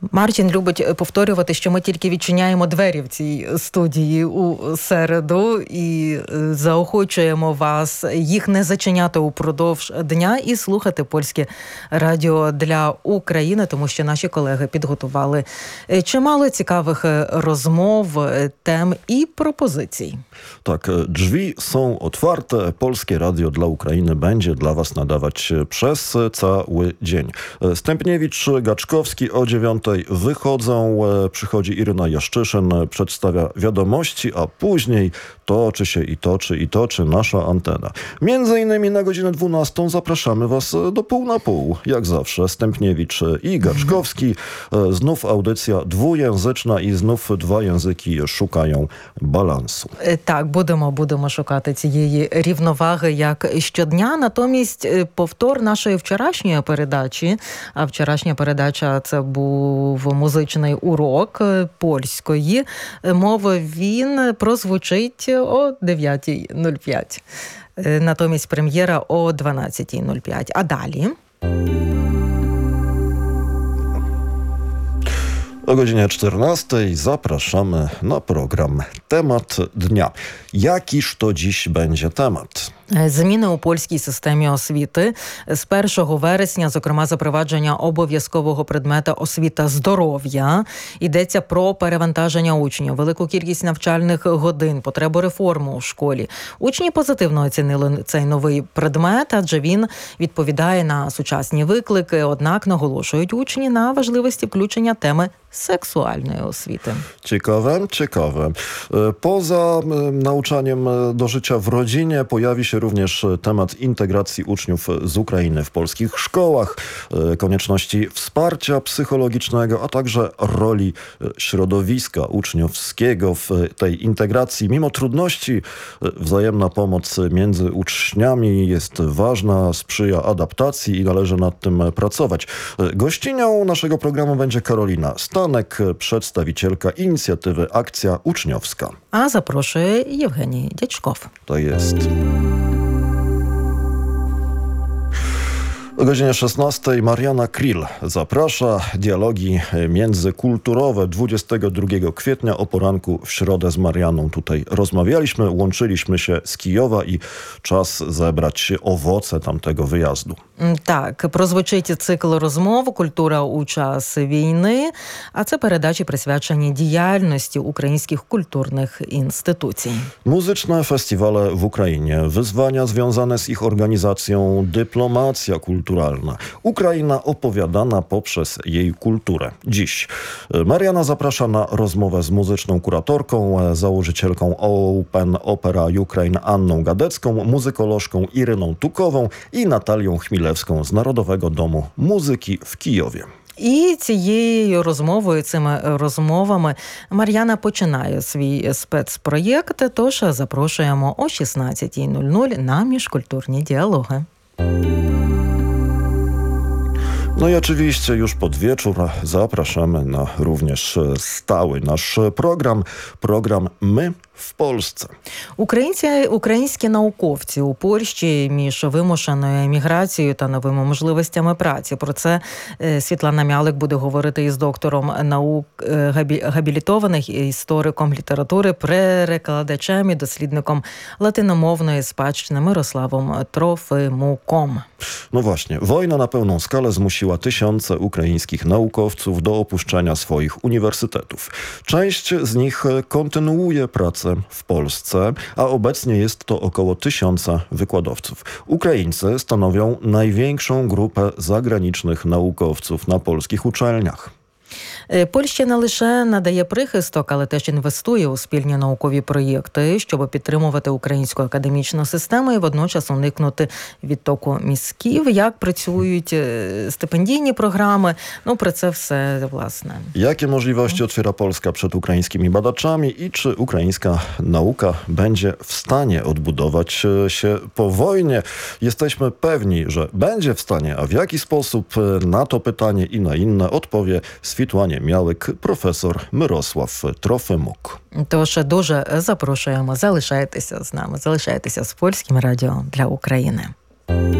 Мартін любить повторювати, що ми тільки відчиняємо двері в цій студії у середу і заохочуємо вас їх не зачиняти упродовж дня і слухати польське радіо для України, тому що наші колеги підготували чимало цікавих розмов, тем і пропозицій. Tak, drzwi są otwarte. Polskie Radio dla Ukrainy będzie dla Was nadawać przez cały dzień. Stępniewicz, Gaczkowski o 9:00 wychodzą. Przychodzi Iryna Jaszczyszyn, przedstawia wiadomości, a później toczy się i toczy nasza antena. Między innymi na godzinę 12:00 zapraszamy Was do pół na pół. Jak zawsze Stępniewicz i Gaczkowski. Znów audycja dwujęzyczna i znów dwa języki szukają balansu. Так, будемо шукати цієї рівноваги як щодня. Натомість повтор нашої вчорашньої передачі, а вчорашня передача це був музичний урок польської мови, він прозвучить о 9:05. Натомість прем'єра о 12:05. А далі... O godzinie 14:00 zapraszamy na program Temat Dnia. Jakiż to dziś będzie temat? Зміни у польській системі освіти. З 1 вересня, зокрема, запровадження обов'язкового предмета освіта здоров'я. Йдеться про перевантаження учнів, велику кількість навчальних годин, потребу реформи у школі. Учні позитивно оцінили цей новий предмет, адже він відповідає на сучасні виклики, однак наголошують учні на важливості включення теми seksualnej oswity. Ciekawe. Poza nauczaniem do życia w rodzinie pojawi się również temat integracji uczniów z Ukrainy w polskich szkołach, konieczności wsparcia psychologicznego, a także roli środowiska uczniowskiego w tej integracji. Mimo trudności wzajemna pomoc między uczniami jest ważna, sprzyja adaptacji i należy nad tym pracować. Gościnią naszego programu będzie Karolina Stanek, przedstawicielka inicjatywy Akcja Uczniowska. A запрошує Євгеній Дячков. To jest. O godzinie 16:00 Mariana Krill zaprasza. Dialogi międzykulturowe 22 kwietnia o poranku w środę z Marianą tutaj rozmawialiśmy, łączyliśmy się z Kijowa i czas zebrać owoce tamtego wyjazdu. Так, прозвучить цикл розмов «Культура у час війни», а це передачі, присвячені діяльності українських культурних інституцій. Muzyczne festiwale w Ukrainie, wyzwania związane z ich organizacją, dyplomacja kulturalna. Ukraina opowiadana poprzez jej kulturę. Dziś Mariana zaprasza na rozmowę z muzyczną kuratorką, założycielką Open Opera Ukraine Anną Gadecką, muzykolożką Iryną Tukową i Natalią Chmilewską z Narodowego Domu Muzyki w Kijowie. І цією розмовою, цими розмовами Мар'яна починає свій спецпроєкт, тож запрошуємо о 16:00 на міжкультурні діалоги. No i oczywiście już pod wieczór zapraszamy na również stały nasz program My в Польщі. Українські науковці у Польщі між вимушеною еміграцією та новими можливостями праці. Про це Світлана Мялик буде говорити із доктором наук габілітованих, істориком літератури, перекладачем і дослідником латиномовної спадщини Мирославом Trofimukом. No właśnie, wojna na pełną skalę zmusiła tysiące ukraińskich naukowców do opuszczenia swoich uniwersytetów. Część z nich kontynuuje pracę w Polsce, a obecnie jest to około 1000 wykładowców. Ukraińcy stanowią największą grupę zagranicznych naukowców na polskich uczelniach. Польща не лише надає прихисток, але теж інвестує у спільні наукові проєкти, щоб підтримувати українську академічну систему і водночас уникнути відтоку мізків. Як працюють стипендійні програми? No, про це все, власне. Jakie możliwości otwiera Polska przed ukraińskimi badaczami i czy ukraińska nauka będzie w stanie odbudować się po wojnie? Jesteśmy pewni, że będzie w stanie, a w jaki sposób na to pytanie i na inne odpowie Світлані Мялик, професор Мирослав Трофимук. Тож дуже запрошуємо, залишайтеся з нами, залишайтеся з Польським радіо для України.